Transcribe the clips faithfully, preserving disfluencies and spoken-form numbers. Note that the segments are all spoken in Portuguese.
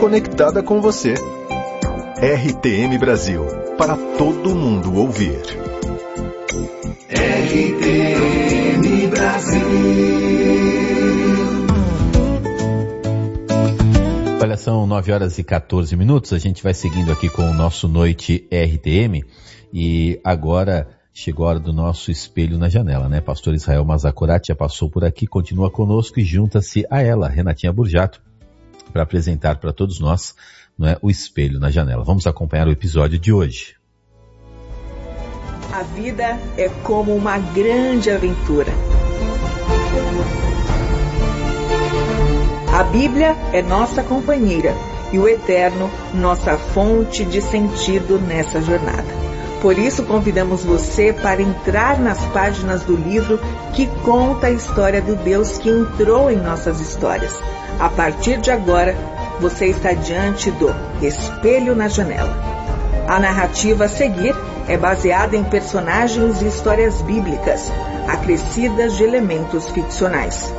conectada com você. R T M Brasil, para todo mundo ouvir. R T M Brasil. Olha, são nove horas e quatorze minutos, a gente vai seguindo aqui com o nosso Noite R T M e agora chegou a hora do nosso Espelho na Janela, né? Pastor Israel Mazacurati já passou por aqui, continua conosco e junta-se a ela, Renatinha Burjato, para apresentar para todos nós, não é, o Espelho na Janela. Vamos acompanhar o episódio de hoje. A vida é como uma grande aventura. A Bíblia é nossa companheira e o Eterno nossa fonte de sentido nessa jornada. Por isso convidamos você para entrar nas páginas do livro que conta a história do Deus que entrou em nossas histórias. A partir de agora, você está diante do Espelho na Janela. A narrativa a seguir é baseada em personagens e histórias bíblicas, acrescidas de elementos ficcionais.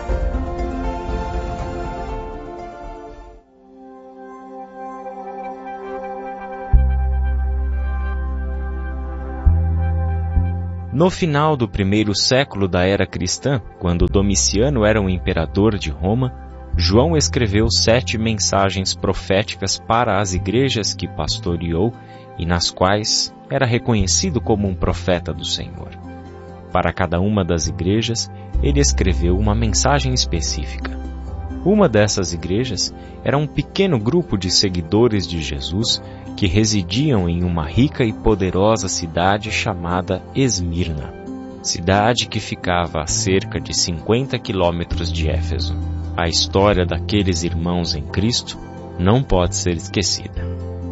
No final do primeiro século da era cristã, quando Domiciano era o imperador de Roma, João escreveu sete mensagens proféticas para as igrejas que pastoreou e nas quais era reconhecido como um profeta do Senhor. Para cada uma das igrejas, ele escreveu uma mensagem específica. Uma dessas igrejas era um pequeno grupo de seguidores de Jesus que residiam em uma rica e poderosa cidade chamada Esmirna, cidade que ficava a cerca de cinquenta quilômetros de Éfeso. A história daqueles irmãos em Cristo não pode ser esquecida.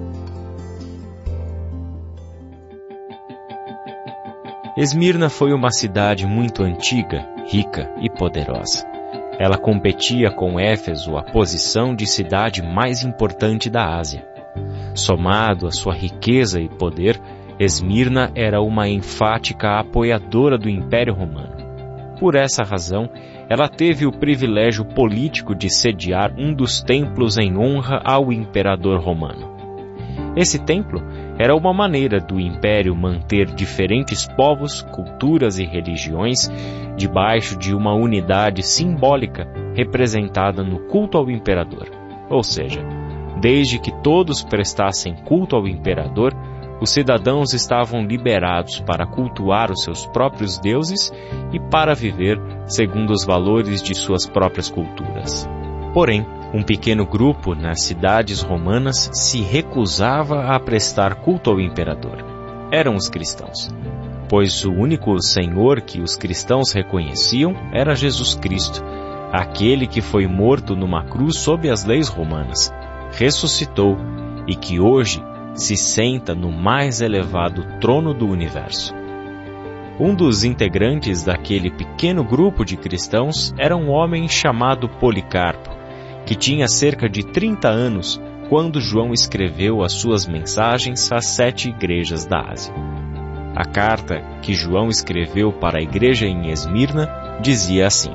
Esmirna foi uma cidade muito antiga, rica e poderosa. Ela competia com Éfeso a posição de cidade mais importante da Ásia. Somado à sua riqueza e poder, Esmirna era uma enfática apoiadora do Império Romano. Por essa razão, ela teve o privilégio político de sediar um dos templos em honra ao imperador romano. Esse templo era uma maneira do império manter diferentes povos, culturas e religiões debaixo de uma unidade simbólica representada no culto ao imperador. Ou seja, desde que todos prestassem culto ao imperador, os cidadãos estavam liberados para cultuar os seus próprios deuses e para viver segundo os valores de suas próprias culturas. Porém, um pequeno grupo nas cidades romanas se recusava a prestar culto ao imperador. Eram os cristãos, pois o único Senhor que os cristãos reconheciam era Jesus Cristo, aquele que foi morto numa cruz sob as leis romanas, ressuscitou e que hoje se senta no mais elevado trono do universo. Um dos integrantes daquele pequeno grupo de cristãos era um homem chamado Policarpo, que tinha cerca de trinta anos quando João escreveu as suas mensagens às sete igrejas da Ásia. A carta que João escreveu para a igreja em Esmirna dizia assim: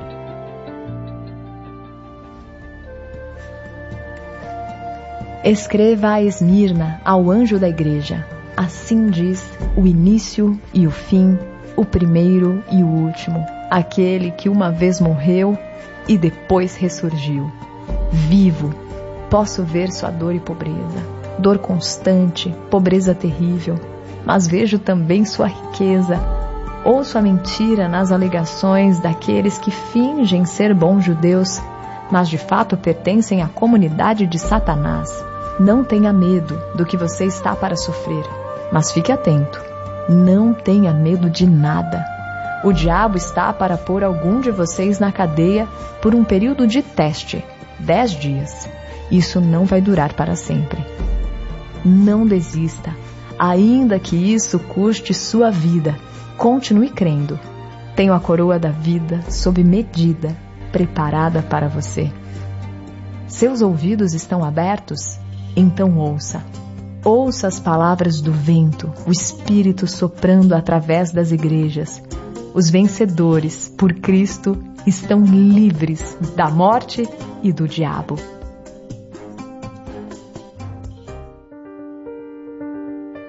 Escreva a Esmirna, ao anjo da igreja. Assim diz o início e o fim, o primeiro e o último, aquele que uma vez morreu e depois ressurgiu. Vivo, posso ver sua dor e pobreza, dor constante, pobreza terrível, mas vejo também sua riqueza. Ouço a mentira nas alegações daqueles que fingem ser bons judeus, mas de fato pertencem à comunidade de Satanás. Não tenha medo do que você está para sofrer, mas fique atento. Não tenha medo de nada. O diabo está para pôr algum de vocês na cadeia por um período de teste, dez dias. Isso não vai durar para sempre. Não desista, ainda que isso custe sua vida. Continue crendo. Tenho a coroa da vida sob medida, preparada para você. Seus ouvidos estão abertos? Então ouça. Ouça as palavras do vento, o Espírito soprando através das igrejas. Os vencedores, por Cristo, estão livres da morte e do diabo.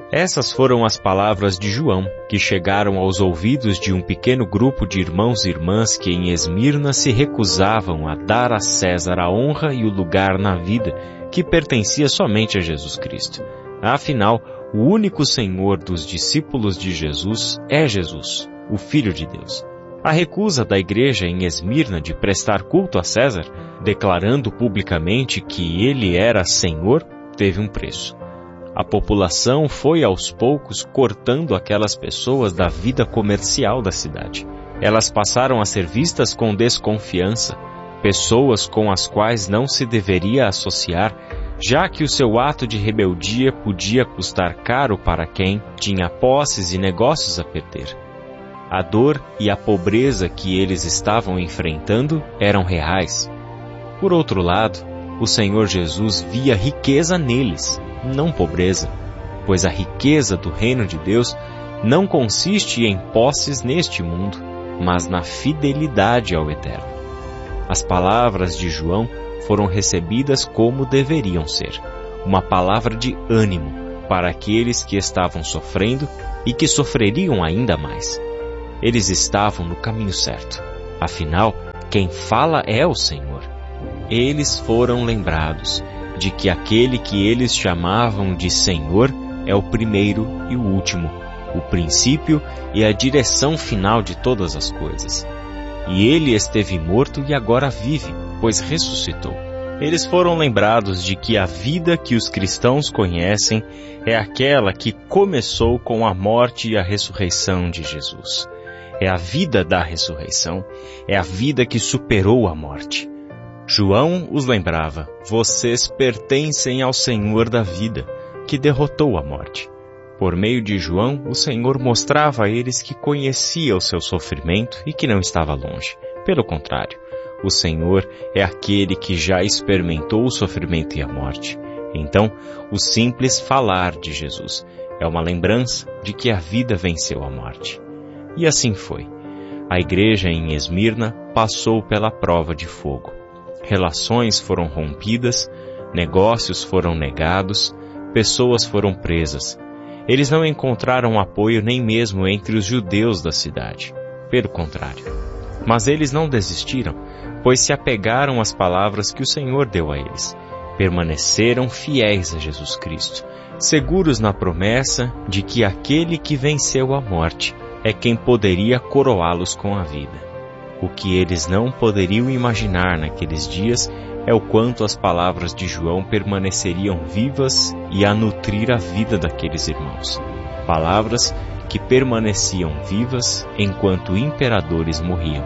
Essas foram as palavras de João, que chegaram aos ouvidos de um pequeno grupo de irmãos e irmãs que em Esmirna se recusavam a dar a César a honra e o lugar na vida que pertencia somente a Jesus Cristo. Afinal, o único Senhor dos discípulos de Jesus é Jesus, o Filho de Deus. A recusa da igreja em Esmirna de prestar culto a César, declarando publicamente que ele era Senhor, teve um preço. A população foi aos poucos cortando aquelas pessoas da vida comercial da cidade. Elas passaram a ser vistas com desconfiança, pessoas com as quais não se deveria associar, já que o seu ato de rebeldia podia custar caro para quem tinha posses e negócios a perder. A dor e a pobreza que eles estavam enfrentando eram reais. Por outro lado, o Senhor Jesus via riqueza neles, não pobreza, pois a riqueza do reino de Deus não consiste em posses neste mundo, mas na fidelidade ao Eterno. As palavras de João foram recebidas como deveriam ser, uma palavra de ânimo para aqueles que estavam sofrendo e que sofreriam ainda mais. Eles estavam no caminho certo, afinal, quem fala é o Senhor. Eles foram lembrados de que aquele que eles chamavam de Senhor é o primeiro e o último, o princípio e a direção final de todas as coisas. E ele esteve morto e agora vive, pois ressuscitou. Eles foram lembrados de que a vida que os cristãos conhecem é aquela que começou com a morte e a ressurreição de Jesus. É a vida da ressurreição, é a vida que superou a morte. João os lembrava: vocês pertencem ao Senhor da vida, que derrotou a morte. Por meio de João, o Senhor mostrava a eles que conhecia o seu sofrimento e que não estava longe. Pelo contrário, o Senhor é aquele que já experimentou o sofrimento e a morte. Então, o simples falar de Jesus é uma lembrança de que a vida venceu a morte. E assim foi. A igreja em Esmirna passou pela prova de fogo. Relações foram rompidas, negócios foram negados, pessoas foram presas. Eles não encontraram apoio nem mesmo entre os judeus da cidade. Pelo contrário. Mas eles não desistiram, pois se apegaram às palavras que o Senhor deu a eles. Permaneceram fiéis a Jesus Cristo, seguros na promessa de que aquele que venceu a morte é quem poderia coroá-los com a vida. O que eles não poderiam imaginar naqueles dias é o quanto as palavras de João permaneceriam vivas e a nutrir a vida daqueles irmãos. Palavras que permaneciam vivas enquanto imperadores morriam.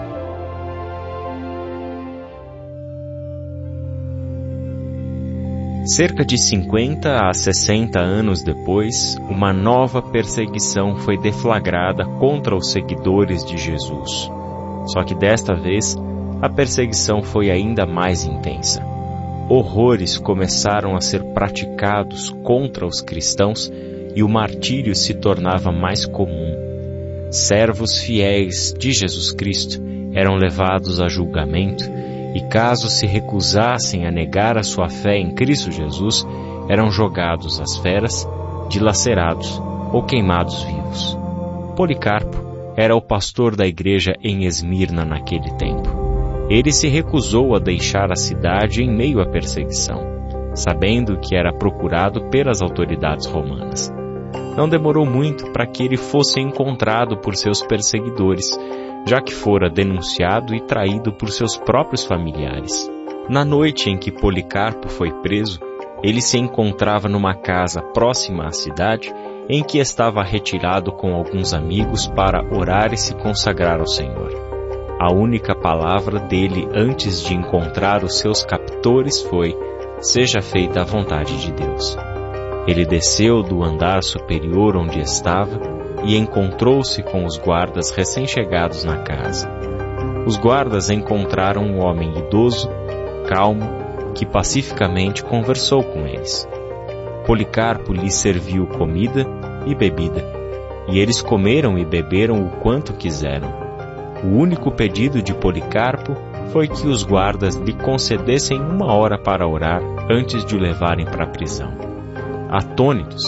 Cerca de cinquenta a sessenta anos depois, uma nova perseguição foi deflagrada contra os seguidores de Jesus. Só que desta vez, a perseguição foi ainda mais intensa. Horrores começaram a ser praticados contra os cristãos e o martírio se tornava mais comum. Servos fiéis de Jesus Cristo eram levados a julgamento e, caso se recusassem a negar a sua fé em Cristo Jesus, eram jogados às feras, dilacerados ou queimados vivos. Policarpo era o pastor da igreja em Esmirna naquele tempo. Ele se recusou a deixar a cidade em meio à perseguição, sabendo que era procurado pelas autoridades romanas. Não demorou muito para que ele fosse encontrado por seus perseguidores, já que fora denunciado e traído por seus próprios familiares. Na noite em que Policarpo foi preso, ele se encontrava numa casa próxima à cidade, em que estava retirado com alguns amigos para orar e se consagrar ao Senhor. A única palavra dele antes de encontrar os seus captores foi: seja feita a vontade de Deus. Ele desceu do andar superior onde estava e encontrou-se com os guardas recém-chegados na casa. Os guardas encontraram um homem idoso, calmo, que pacificamente conversou com eles. Policarpo lhes serviu comida e bebida, e eles comeram e beberam o quanto quiseram. O único pedido de Policarpo foi que os guardas lhe concedessem uma hora para orar antes de o levarem para a prisão. Atônitos,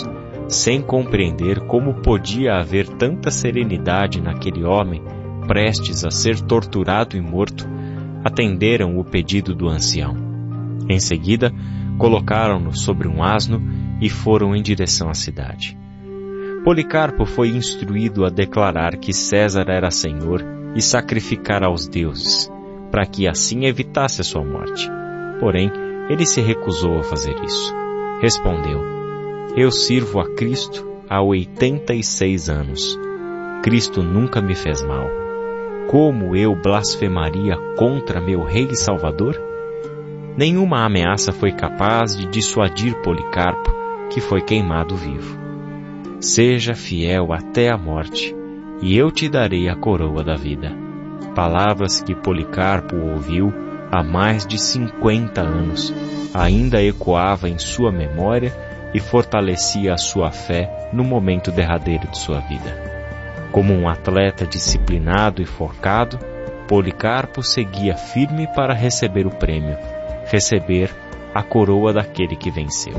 sem compreender como podia haver tanta serenidade naquele homem prestes a ser torturado e morto, atenderam o pedido do ancião. Em seguida, colocaram-no sobre um asno e foram em direção à cidade. Policarpo foi instruído a declarar que César era senhor e sacrificar aos deuses, para que assim evitasse a sua morte. Porém, ele se recusou a fazer isso. Respondeu: Eu sirvo a Cristo há oitenta e seis anos. Cristo nunca me fez mal. Como eu blasfemaria contra meu Rei e Salvador? Nenhuma ameaça foi capaz de dissuadir Policarpo, que foi queimado vivo. Seja fiel até a morte, e eu te darei a coroa da vida. Palavras que Policarpo ouviu há mais de cinquenta anos, ainda ecoava em sua memória e fortalecia a sua fé no momento derradeiro de sua vida. Como um atleta disciplinado e focado, Policarpo seguia firme para receber o prêmio, receber a coroa daquele que venceu.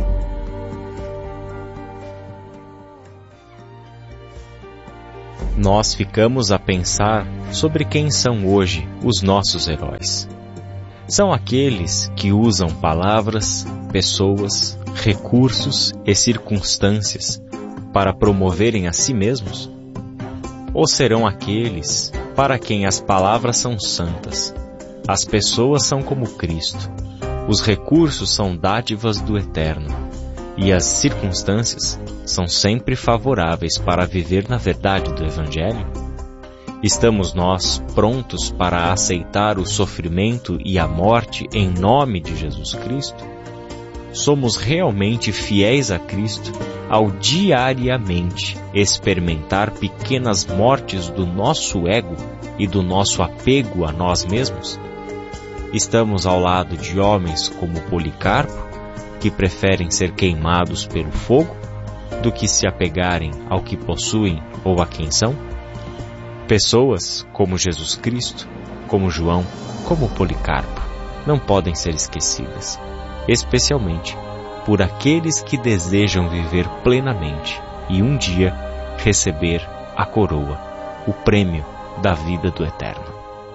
Nós ficamos a pensar sobre quem são hoje os nossos heróis. São aqueles que usam palavras, pessoas, recursos e circunstâncias para promoverem a si mesmos? Ou serão aqueles para quem as palavras são santas, as pessoas são como Cristo, os recursos são dádivas do Eterno, e as circunstâncias são sempre favoráveis para viver na verdade do Evangelho? Estamos nós prontos para aceitar o sofrimento e a morte em nome de Jesus Cristo? Somos realmente fiéis a Cristo ao diariamente experimentar pequenas mortes do nosso ego e do nosso apego a nós mesmos? Estamos ao lado de homens como Policarpo, que preferem ser queimados pelo fogo do que se apegarem ao que possuem ou a quem são? Pessoas como Jesus Cristo, como João, como Policarpo, não podem ser esquecidas, especialmente por aqueles que desejam viver plenamente e um dia receber a coroa, o prêmio da vida do Eterno.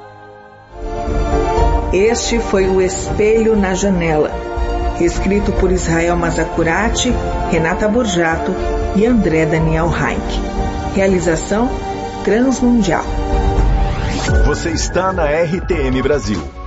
Este foi o Espelho na Janela, escrito por Israel Mazacurati, Renata Borjato e André Daniel Heinck. Realização Transmundial. Você está na R T M Brasil.